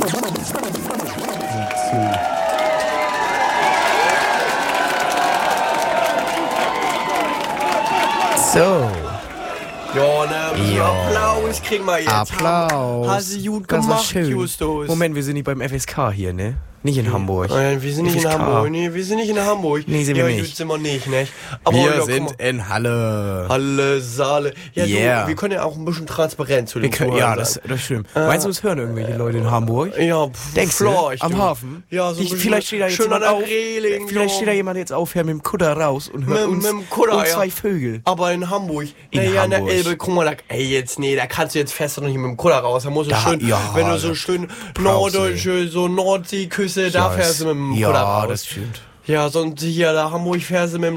So. Ja, ne, Applaus kriegen wir jetzt. Applaus. Hast du gut Das war gemacht, schön. Justus. Moment, wir sind nicht beim FSK hier, ne? Nicht in Hamburg. Wir sind nicht in FSK. Hamburg. Nee, wir sind nicht in Hamburg. Nee, sind wir nicht. Gut sind wir nicht, ne? Aber Wir ja, guck sind mal. in Halle. Halle, Saale. Ja, Yeah. du, wir können ja auch ein bisschen transparent zu den Zuhörern Ja, sein. das stimmt. Meinst du, es hören irgendwelche Leute in Hamburg? Ja, Denkst du? vielleicht, Am du. Hafen? Ja, so ein bisschen Vielleicht steht da jetzt schön an jemand der auf. Reling. Vielleicht ja. steht da jemand jetzt auf, mit dem Kutter raus und hört uns Mit dem Kutter, und ja. zwei Vögel. Aber in Hamburg, In naja, in der Hamburg. Elbe, guck mal, da kannst du jetzt fest noch nicht mit dem Kutter raus. Da musst du Da, schön, ja, wenn du so da schön brauchst du. norddeutsche, so Nordseeküste, da fährst du mit dem Kutter raus. Ja, das stimmt. Ja, sonst hier, da Hamburg fährst du mit dem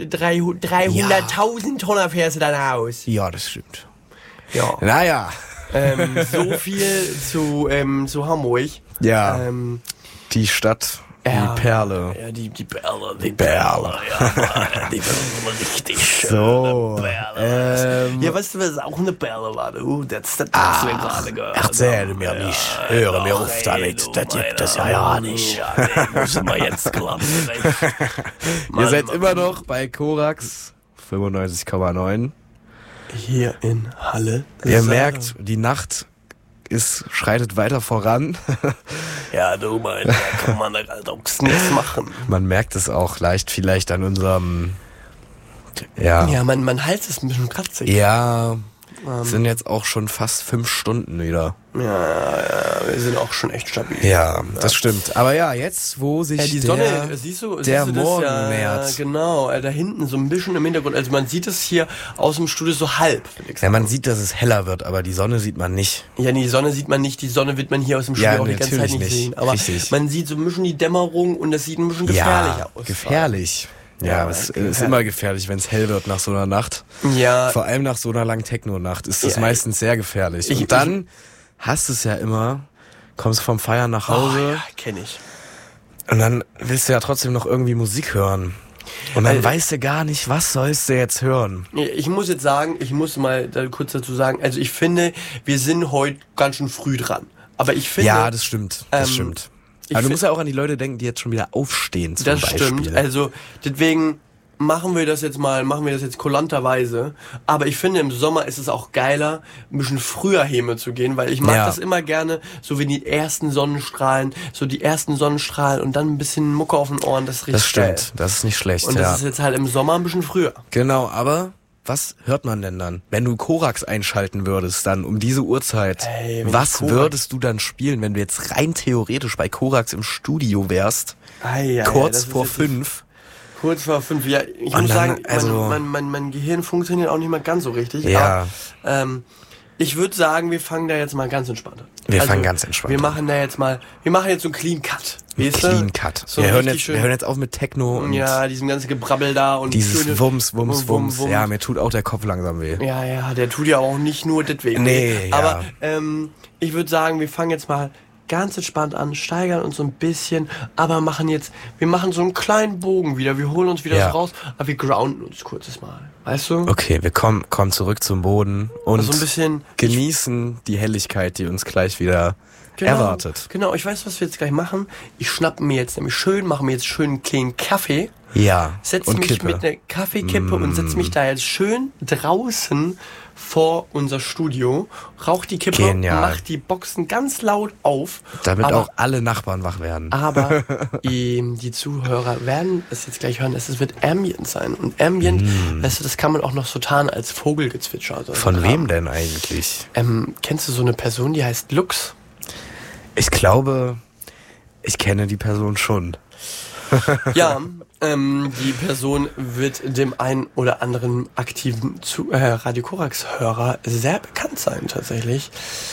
300.000 Tonner fährst du dann aus. Ja, das stimmt. Ja. Naja. So viel zu Hamburg. Ja. Die Stadt, Ja. die Perle. Ja, die Perle, die Perle. ja, die Perle, richtig schön. So. Ja, weißt du, was auch eine Perle war, du? Das hast du mir gerade gehört. Erzähl mir nicht. Höre mir auf damit. Das gibt es ja nicht. Ja, nee, müssen wir jetzt klappen. Ihr seid immer noch bei Korax 95,9. hier in Halle. Ihr merkt, die Nacht schreitet weiter voran. Ja, du meinst, da kann man halt auch nichts machen. Man merkt es auch leicht vielleicht an unserem... Ja, Ja, man hält es ein bisschen kratzig. ja, sind jetzt auch schon fast 5 Stunden wieder. Ja, wir sind auch schon echt stabil. Ja, das stimmt. Aber ja, jetzt, wo sich Die Sonne, siehst du das Morgen ja, nähert. Genau, da hinten so ein bisschen im Hintergrund. Also man sieht es hier aus dem Studio so halb. Ja, man sieht, dass es heller wird, aber die Sonne sieht man nicht. Ja, nee, die Sonne sieht man nicht. Die Sonne wird man hier aus dem Studio Ja, auch die ganze Zeit natürlich nicht nicht. sehen. Aber Richtig. man sieht so ein bisschen die Dämmerung und das sieht ein bisschen gefährlich Ja, aus. gefährlich. Ja, es ist immer gefährlich, wenn es hell wird nach so einer Nacht. Ja. Vor allem nach so einer langen Techno-Nacht ist das Ja, meistens sehr gefährlich. Und dann hast du es ja immer, kommst vom Feiern nach Hause Oh, ja, kenn ich. und dann willst du ja trotzdem noch irgendwie Musik hören. Und dann weißt du gar nicht, was sollst du jetzt hören. Ich muss jetzt sagen, ich muss mal da kurz dazu sagen, also ich finde, wir sind heute ganz schön früh dran. Aber ich finde... Ja, das stimmt. Das stimmt. Aber du musst ja auch an die Leute denken, die jetzt schon wieder aufstehen zum Beispiel. Das stimmt. Also deswegen machen wir das jetzt kulanterweise. Aber ich finde, im Sommer ist es auch geiler, ein bisschen früher Häme zu gehen, weil ich mag das immer gerne, so wie die ersten Sonnenstrahlen und dann ein bisschen Mucke auf den Ohren, das ist richtig Das stimmt, geil. das ist nicht schlecht. Und das ist jetzt halt im Sommer ein bisschen früher. Genau, aber was hört man denn dann? Wenn du Korax einschalten würdest, dann um diese Uhrzeit, Ey, wenn was ich Korax- würdest du dann spielen, wenn du jetzt rein theoretisch bei Korax im Studio wärst, kurz vor 5? Kurz vor 5, ja. Ich muss dann, sagen, mein Gehirn funktioniert auch nicht mal ganz so richtig. Ja. Aber, ich würde sagen, wir fangen da jetzt mal ganz entspannt an. Wir fangen ganz entspannt wir an. machen jetzt so einen Clean Cut. Weißt du? Clean Cut. So wir hören richtig jetzt auf mit Techno und ja, diesem ganzen Gebrabbel da und dieses schöne- Wumms. Ja, mir tut auch der Kopf langsam weh. Ja, der tut ja auch nicht nur deswegen. Nee, ja. Aber ich würde sagen, wir fangen jetzt mal ganz entspannt an, steigern uns so ein bisschen, aber wir machen so einen kleinen Bogen wieder, wir holen uns wieder so raus, aber wir grounden uns kurzes Mal. Weißt du? Okay, wir kommen zurück zum Boden und Also ein bisschen genießen die Helligkeit, die uns gleich wieder erwartet. Genau, ich weiß, was wir jetzt gleich machen. Ich schnappe mir jetzt nämlich mache mir jetzt schön einen kleinen Kaffee. Ja, Setze und mich Kippe. mit einer Kaffeekippe und setze mich da jetzt schön draußen vor unser Studio, rauch die Kippe, Genial. mach die Boxen ganz laut auf. Damit aber, auch alle Nachbarn wach werden. Aber die Zuhörer werden es jetzt gleich hören, es wird Ambient sein. Und Ambient, weißt du, das kann man auch noch so tarnen als Vogelgezwitscher. Also Von wem denn eigentlich? Kennst du so eine Person, die heißt Lux? Ich glaube, ich kenne die Person schon. Ja, die Person wird dem einen oder anderen aktiven Radio Korax-Hörer sehr bekannt sein, tatsächlich.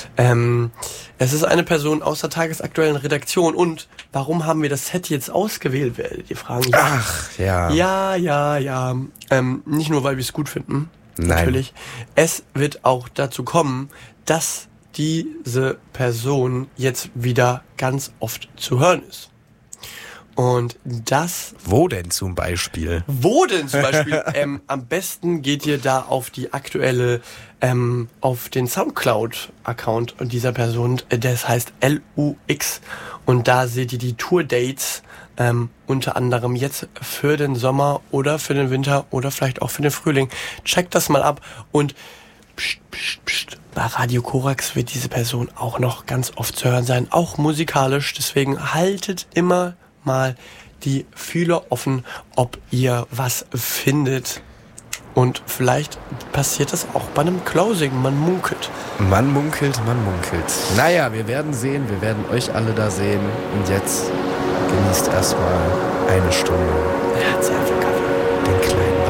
Es ist eine Person aus der tagesaktuellen Redaktion. Und warum haben wir das Set jetzt ausgewählt, werdet ihr fragen? Ja. Ach, ja. Ja. Nicht nur, weil wir es gut finden, Nein. natürlich. Es wird auch dazu kommen, dass diese Person jetzt wieder ganz oft zu hören ist. Und das... Wo denn zum Beispiel? Am besten geht ihr da auf die aktuelle, auf den Soundcloud-Account dieser Person, das heißt LUX. Und da seht ihr die Tour-Dates, unter anderem jetzt für den Sommer oder für den Winter oder vielleicht auch für den Frühling. Checkt das mal ab und bei Radio Korax wird diese Person auch noch ganz oft zu hören sein, auch musikalisch. Deswegen haltet immer mal die Fühler offen, ob ihr was findet. Und vielleicht passiert das auch bei einem Closing. Man munkelt. Man munkelt. Naja, wir werden sehen. Wir werden euch alle da sehen. Und jetzt genießt erstmal eine Stunde. Er hat sehr viel Kaffee. Den kleinen